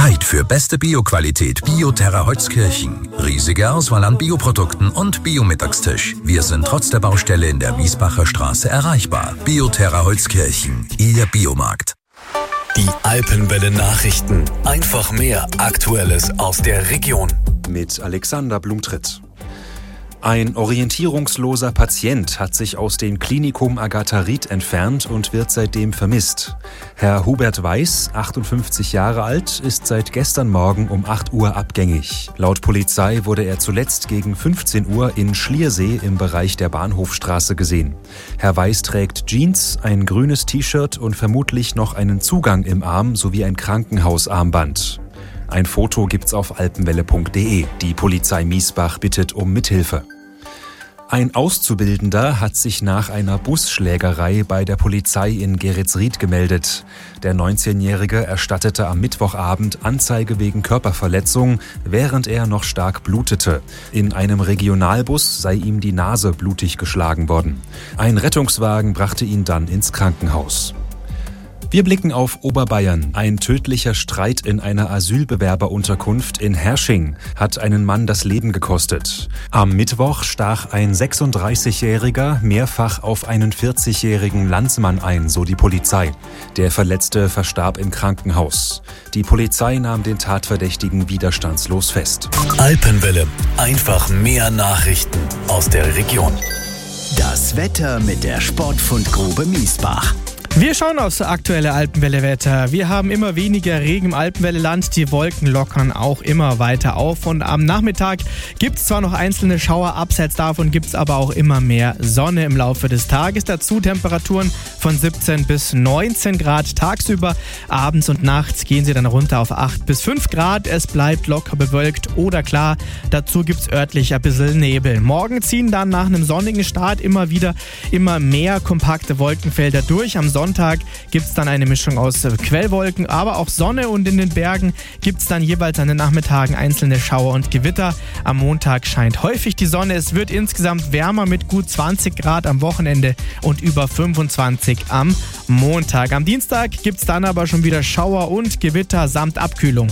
Zeit für beste Bioqualität Bioterra Holzkirchen. Riesige Auswahl an Bioprodukten und Biomittagstisch. Wir sind trotz der Baustelle in der Miesbacher Straße erreichbar. Bioterra Holzkirchen, Ihr Biomarkt. Die Alpenwelle Nachrichten. Einfach mehr Aktuelles aus der Region. Mit Alexander Blumtritt. Ein orientierungsloser Patient hat sich aus dem Klinikum Agatha-Ried entfernt und wird seitdem vermisst. Herr Hubert Weiß, 58 Jahre alt, ist seit gestern Morgen um 8 Uhr abgängig. Laut Polizei wurde er zuletzt gegen 15 Uhr in Schliersee im Bereich der Bahnhofstraße gesehen. Herr Weiß trägt Jeans, ein grünes T-Shirt und vermutlich noch einen Zugang im Arm sowie ein Krankenhausarmband. Ein Foto gibt's auf alpenwelle.de. Die Polizei Miesbach bittet um Mithilfe. Ein Auszubildender hat sich nach einer Busschlägerei bei der Polizei in Geretsried gemeldet. Der 19-Jährige erstattete am Mittwochabend Anzeige wegen Körperverletzung, während er noch stark blutete. In einem Regionalbus sei ihm die Nase blutig geschlagen worden. Ein Rettungswagen brachte ihn dann ins Krankenhaus. Wir blicken auf Oberbayern. Ein tödlicher Streit in einer Asylbewerberunterkunft in Hersching hat einen Mann das Leben gekostet. Am Mittwoch stach ein 36-Jähriger mehrfach auf einen 40-jährigen Landsmann ein, so die Polizei. Der Verletzte verstarb im Krankenhaus. Die Polizei nahm den Tatverdächtigen widerstandslos fest. Alpenwelle. Einfach mehr Nachrichten aus der Region. Das Wetter mit der Sportfundgrube Miesbach. Wir schauen aufs aktuelle Alpenwelle-Wetter. Wir haben immer weniger Regen im Alpenwelle-Land. Die Wolken lockern auch immer weiter auf. Und am Nachmittag gibt es zwar noch einzelne Schauer, abseits davon gibt es aber auch immer mehr Sonne im Laufe des Tages. Dazu Temperaturen von 17 bis 19 Grad tagsüber. Abends und nachts gehen sie dann runter auf 8 bis 5 Grad. Es bleibt locker bewölkt oder klar. Dazu gibt es örtlich ein bisschen Nebel. Morgen ziehen dann nach einem sonnigen Start immer mehr kompakte Wolkenfelder durch. Am Sonntag gibt es dann eine Mischung aus Quellwolken, aber auch Sonne, und in den Bergen gibt es dann jeweils an den Nachmittagen einzelne Schauer und Gewitter. Am Montag scheint häufig die Sonne. Es wird insgesamt wärmer mit gut 20 Grad am Wochenende und über 25 am Montag. Am Dienstag gibt es dann aber schon wieder Schauer und Gewitter samt Abkühlung.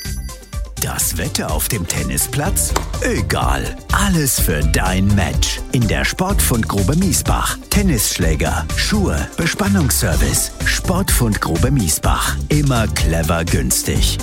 Das Wetter auf dem Tennisplatz? Egal. Alles für dein Match. In der Sportfundgrube Miesbach. Tennisschläger, Schuhe, Bespannungsservice. Sportfundgrube Miesbach. Immer clever günstig.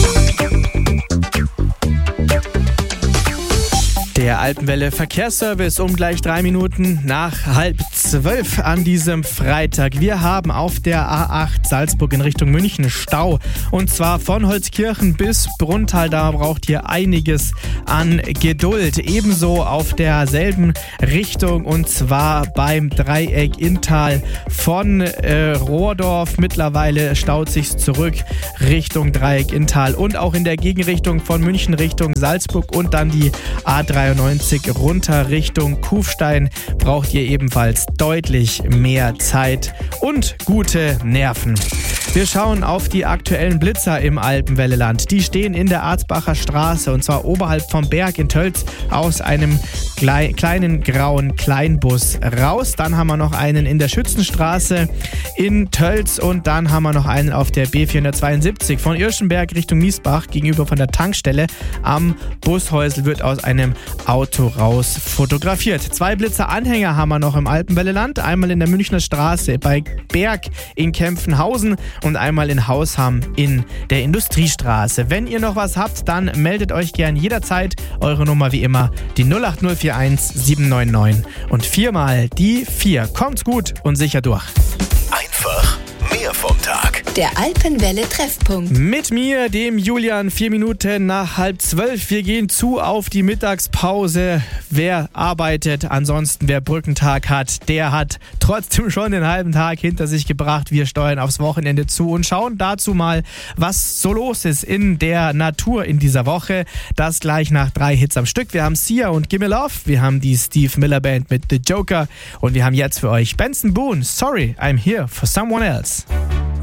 Der Alpenwelle Verkehrsservice um gleich 3 Minuten nach 11:30 an diesem Freitag. Wir haben auf der A8 Salzburg in Richtung München Stau. Und zwar von Holzkirchen bis Brunnthal. Da braucht ihr einiges an Geduld. Ebenso auf derselben Richtung, und zwar beim Dreieck Inntal von Rohrdorf. Mittlerweile staut sich's zurück Richtung Dreieck Inntal. Und auch in der Gegenrichtung von München Richtung Salzburg und dann die A93 runter Richtung Kufstein braucht ihr ebenfalls deutlich mehr Zeit und gute Nerven. Wir schauen auf die aktuellen Blitzer im Alpenwelleland. Die stehen in der Arzbacher Straße, und zwar oberhalb vom Berg in Tölz aus einem kleinen grauen Kleinbus raus. Dann haben wir noch einen in der Schützenstraße in Tölz, und dann haben wir noch einen auf der B472 von Irschenberg Richtung Miesbach gegenüber von der Tankstelle am Bushäusl wird aus einem Auto raus fotografiert. 2 Blitzeranhänger haben wir noch im Alpenwelleland. Einmal in der Münchner Straße bei Berg in Kempfenhausen und einmal in Hausham in der Industriestraße. Wenn ihr noch was habt, dann meldet euch gern jederzeit. Eure Nummer wie immer die 08041 799 und 4 mal die 4. Kommt's gut und sicher durch. Einfach mehr vom Tag. Der Alpenwelle Treffpunkt. Mit mir, dem Julian, 4 Minuten nach 11:30. Wir gehen zu auf die Mittagspause. Wer arbeitet, ansonsten wer Brückentag hat, der hat trotzdem schon den halben Tag hinter sich gebracht. Wir steuern aufs Wochenende zu und schauen dazu mal, was so los ist in der Natur in dieser Woche. Das gleich nach 3 Hits am Stück. Wir haben Sia und Gimme Love, wir haben die Steve Miller Band mit The Joker und wir haben jetzt für euch Benson Boone, Sorry, I'm Here for Someone Else.